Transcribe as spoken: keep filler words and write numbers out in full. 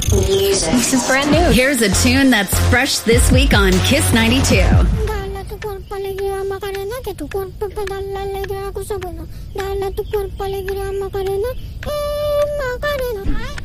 Music. This is brand new. Here's a tune that's fresh this week on Kiss ninety-two. Dala tu cuerpo alegría Macarena, que tu cuerpo para dar la alegría cosa buena. Dala tu cuerpo alegría Macarena, eh Macarena.